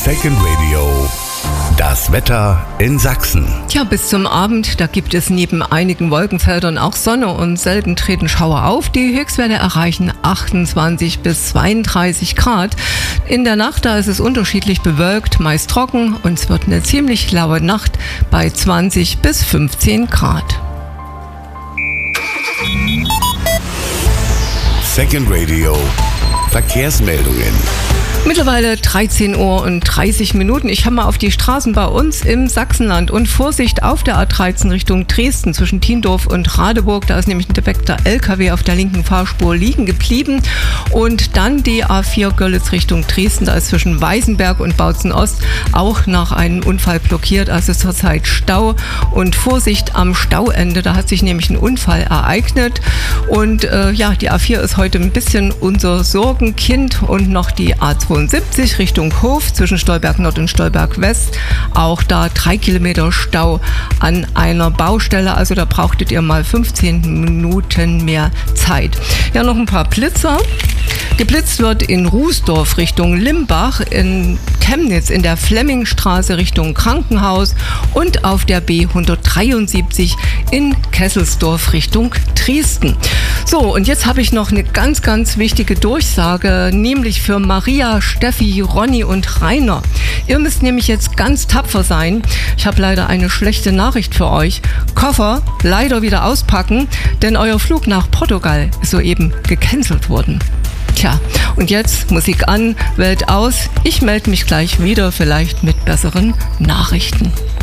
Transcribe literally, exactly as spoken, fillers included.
Second Radio. Das Wetter in Sachsen. Tja, bis zum Abend, da gibt es neben einigen Wolkenfeldern auch Sonne und selten treten Schauer auf. Die Höchstwerte erreichen achtundzwanzig bis zweiunddreißig Grad. In der Nacht, da ist es unterschiedlich bewölkt, meist trocken und es wird eine ziemlich laue Nacht bei zwanzig bis fünfzehn Grad. Second Radio. Verkehrsmeldungen. Mittlerweile dreizehn Uhr und dreißig Minuten. Ich habe mal auf die Straßen bei uns im Sachsenland und Vorsicht auf der A dreizehn Richtung Dresden zwischen Tiendorf und Radeburg. Da ist nämlich ein defekter L K W auf der linken Fahrspur liegen geblieben. Und dann die A vier Görlitz Richtung Dresden. Da ist zwischen Weißenberg und Bautzen Ost auch nach einem Unfall blockiert. Also zurzeit Stau und Vorsicht am Stauende. Da hat sich nämlich ein Unfall ereignet. Und äh, ja, die A vier ist heute ein bisschen unser Sorgenkind und noch die A zweiundsiebzig Richtung Hof zwischen Stolberg Nord und Stolberg West. Auch da drei Kilometer Stau an einer Baustelle. Also da brauchtet ihr mal fünfzehn Minuten mehr Zeit. Ja, noch ein paar Blitzer. Geblitzt wird in Rußdorf Richtung Limbach, in Chemnitz in der Flemmingstraße Richtung Krankenhaus und auf der B hundertdreiundsiebzig in Kesselsdorf Richtung Dresden. So, und jetzt habe ich noch eine ganz, ganz wichtige Durchsage, nämlich für Maria, Steffi, Ronny und Rainer. Ihr müsst nämlich jetzt ganz tapfer sein. Ich habe leider eine schlechte Nachricht für euch. Koffer leider wieder auspacken, denn euer Flug nach Portugal ist soeben gecancelt worden. Tja, und jetzt Musik an, Welt aus. Ich melde mich gleich wieder, vielleicht mit besseren Nachrichten.